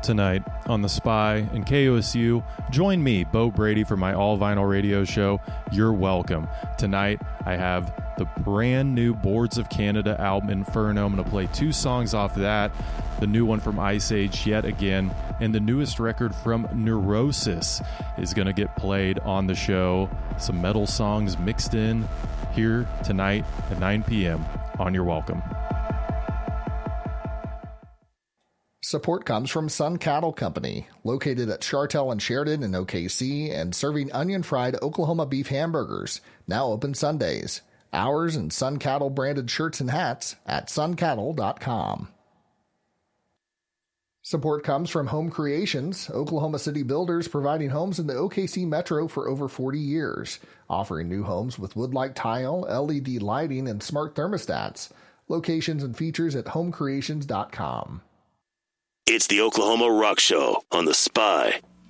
tonight on The Spy and KOSU. Join me, Bo Brady, for my all-vinyl radio show, You're Welcome. Tonight, I have the brand new Boards of Canada album, Inferno. I'm going to play 2 songs off that. The new one from Ice Age, Yet Again, and the newest record from Neurosis is going to get played on the show. Some metal songs mixed in here tonight at 9 p.m. on You're Welcome. Support comes from Sun Cattle Company, located at Chartel and Sheridan in OKC and serving onion-fried Oklahoma beef hamburgers, now open Sundays. Hours and Sun Cattle branded shirts and hats at suncattle.com. Support comes from Home Creations, Oklahoma City builders providing homes in the OKC metro for over 40 years, offering new homes with wood-like tile, LED lighting, and smart thermostats. Locations and features at homecreations.com. It's the Oklahoma Rock Show on The Spy